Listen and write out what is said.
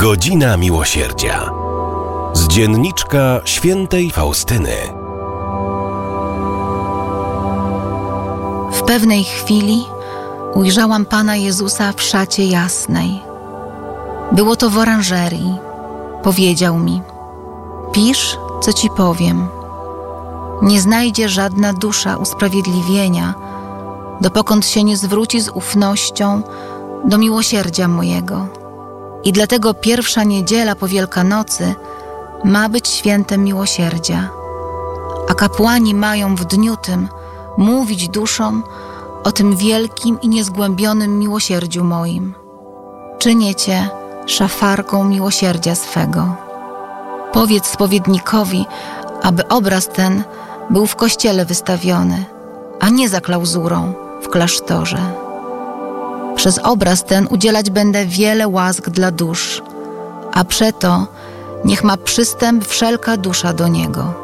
Godzina Miłosierdzia. Z dzienniczka świętej Faustyny. W pewnej chwili ujrzałam Pana Jezusa w szacie jasnej. Było to w oranżerii. Powiedział mi: pisz, co ci powiem. Nie znajdzie żadna dusza usprawiedliwienia, dopokąd się nie zwróci z ufnością do miłosierdzia mojego. I dlatego pierwsza niedziela po Wielkanocy ma być świętem miłosierdzia. A kapłani mają w dniu tym mówić duszom o tym wielkim i niezgłębionym miłosierdziu moim. Czynię cię szafarką miłosierdzia swego. Powiedz spowiednikowi, aby obraz ten był w kościele wystawiony, a nie za klauzurą w klasztorze. Przez obraz ten udzielać będę wiele łask dla dusz, a przeto niech ma przystęp wszelka dusza do niego.